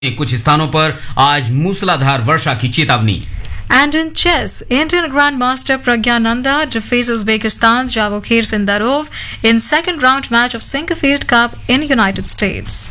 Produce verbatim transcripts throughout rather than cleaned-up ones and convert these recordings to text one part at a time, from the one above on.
कुछ स्थानों पर आज मूसलाधार वर्षा की चेतावनी। And in chess, Indian Grandmaster Pragyananda defeats Uzbekistan's Javokhir Sindarov in second round match of Sinquefield Cup in United States.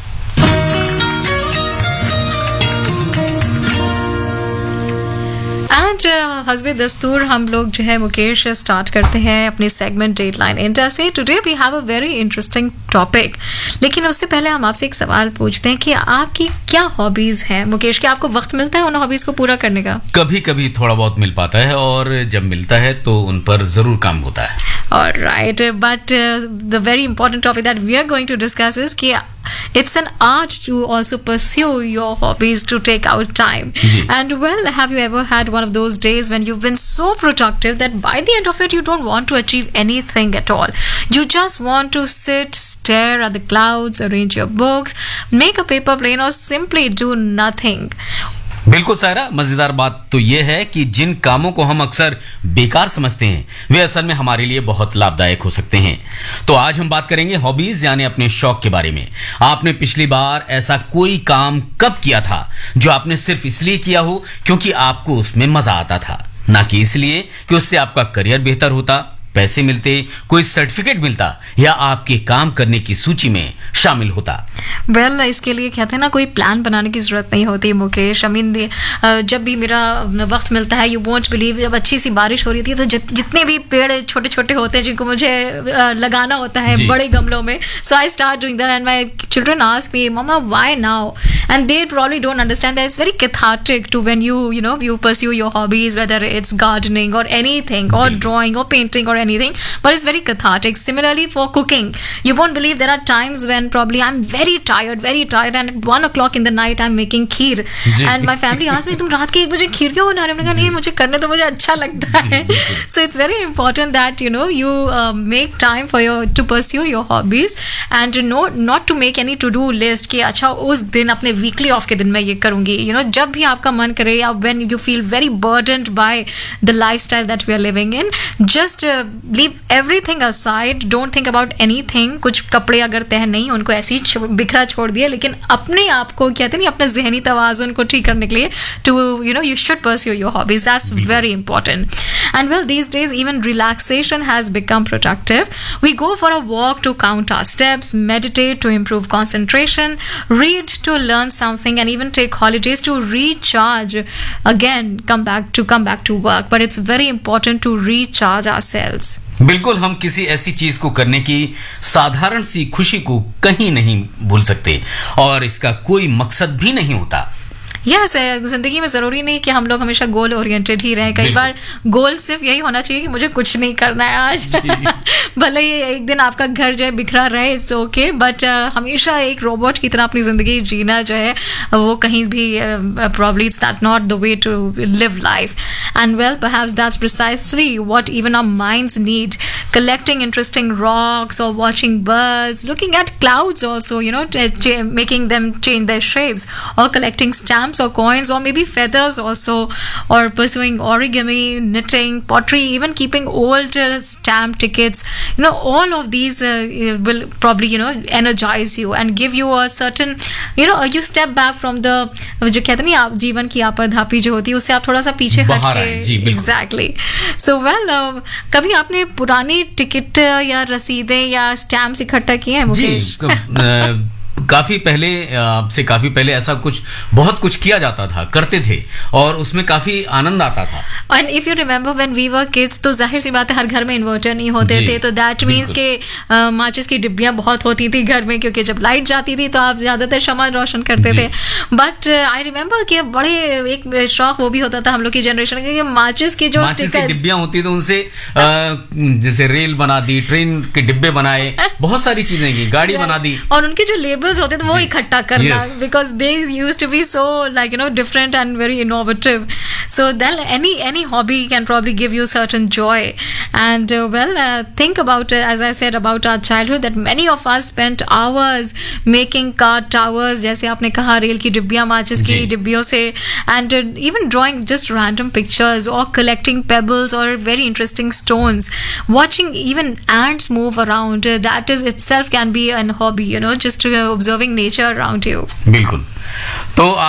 And हस्बे दस्तूर हम लोग जो है मुकेश स्टार्ट करते हैं अपनी सेगमेंट डेडलाइन इंडिया से। Today we have a very interesting topic, लेकिन उससे पहले हम आपसे एक सवाल पूछते हैं कि आपकी क्या हॉबीज हैं मुकेश? क्या आपको वक्त मिलता है उन हॉबीज को पूरा करने का? कभी कभी थोड़ा बहुत मिल पाता है और जब मिलता है तो उन पर जरूर काम होता है। Alright, but uh, the very important topic that we are going to discuss is कि it's an art to also pursue your hobbies, to take out time. Ji. And well, have you ever had one of those days when you've been so productive that by the end of it you don't want to achieve anything at all? You just want to sit, stare at the clouds, arrange your books, make a paper plane, or simply do nothing. बिल्कुल सायरा, मजेदार बात तो यह है कि जिन कामों को हम अक्सर बेकार समझते हैं वे असल में हमारे लिए बहुत लाभदायक हो सकते हैं। तो आज हम बात करेंगे हॉबीज यानी अपने शौक के बारे में। आपने पिछली बार ऐसा कोई काम कब किया था जो आपने सिर्फ इसलिए किया हो क्योंकि आपको उसमें मजा आता था, ना कि इसलिए कि उससे आपका करियर बेहतर होता, पैसे मिलते, कोई सर्टिफिकेट मिलता या आपके काम करने की सूची में शामिल होता? वेल well, इसके लिए कहते हैं ना, कोई प्लान बनाने की जरूरत नहीं होती मुकेश। आई मीन जब भी मेरा वक्त मिलता है, यू वोंट बिलीव, जब अच्छी सी बारिश हो रही थी तो जित, जितने भी पेड़ छोटे छोटे होते हैं जिनको मुझे लगाना होता है बड़े गमलों में, सो I start doing that and my children ask me mamma why now, and they probably don't understand that it's very cathartic to when you you know you pursue your hobbies, whether it's gardening or anything or drawing or painting or anything, but it's very cathartic. Similarly for cooking, you won't believe there are times when probably I'm very tired very tired and at one o'clock in the night I'm making kheer and my family asks me तुम रात के एक बजे खीर क्यों बना रहे हो? मैंने कहा नहीं, मुझे करने तो मुझे अच्छा लगता है। So it's very important that you know you uh, make time for your to pursue your hobbies and no not to make any to do list कि अच्छा उस दिन अपने वीकली ऑफ के दिन मैं ये करूंगी। you know जब भी आपका मन करे या when you feel very burdened by the lifestyle that we are living in, just uh, leave everything aside, don't think about anything. कुछ कपड़े अगर तह नहीं उनको ऐसे ही बिखरा छोड़ दिया, लेकिन अपने आप को कहते नहीं अपने जहनी तवाज़ुन को ठीक करने के लिए to you know you should pursue your hobbies. That's very important. And well, these days even relaxation has become productive. We go for a walk to count our steps, meditate to improve concentration, read to learn something, and even take holidays to recharge, again come back to come back to work. But it's very important to recharge ourselves. बिल्कुल, हम किसी ऐसी चीज को करने की साधारण सी खुशी को कहीं नहीं भूल सकते और इसका कोई मकसद भी नहीं होता। यस yes, जिंदगी में जरूरी नहीं कि हम लोग हमेशा गोल ओरिएंटेड ही रहें। कई बार गोल सिर्फ यही होना चाहिए कि मुझे कुछ नहीं करना है आज। भले ही एक दिन आपका घर जो है बिखरा रहे, इट्स ओके, बट हमेशा एक रोबोट की तरह अपनी जिंदगी जीना जो है वो कहीं भी probably it's that not the way to live life. And well perhaps that's precisely what even our minds need. Collecting interesting rocks or watching birds, looking at clouds also, you know, ch- making them change their shapes, or collecting stamps or coins or maybe feathers also, or pursuing origami, knitting, pottery, even keeping old uh, stamp tickets. You know, all of these uh, will probably you know energize you and give you a certain you know you step back from the जो कहते नहीं आप जीवन की आपाधापी जो होती है उससे आप थोड़ा सा पीछे हट के। एग्जैक्टली। सो वेल, कभी आपने पुरानी टिकट या रसीदें या स्टैम्प्स इकट्ठा किए हैं मुकेश? काफी पहले से काफी पहले ऐसा कुछ बहुत कुछ किया जाता था, करते थे और उसमें काफी आनंद आता था। And if you remember when we were kids, तो जाहिर सी बात है हर घर में इन्वर्टर नहीं होते थे, तो दैट मीन्स के माचिस की डिब्बियां बहुत होती थी घर में, क्योंकि जब लाइट जाती थी तो आप ज्यादातर शमा रोशन करते थे। बट आई रिमेम्बर कि बड़े एक शौक वो भी होता था हम लोग की जनरेशन के, माचिस की जो माचिस की डिब्बियां होती थी उनसे जैसे रेल बना दी, ट्रेन के डिब्बे बनाए, बहुत सारी चीजें की, गाड़ी बना दी, और उनके जो लेबल्स होते थे वो इकट्ठा करना, because they used to be so like you know different and very innovative. So then any any hobby can probably give you certain Joy. And well, think about, as I said about our childhood, that many of us spent hours making card towers, जैसे आपने कहा rail की डिब्बियां माचिस की डिब्बियों से, and even drawing just random pictures और collecting pebbles और very interesting stones, watching even ants move around, uh, that is itself can be an hobby, you know, just uh, observing nature around you. बिल्कुल. तो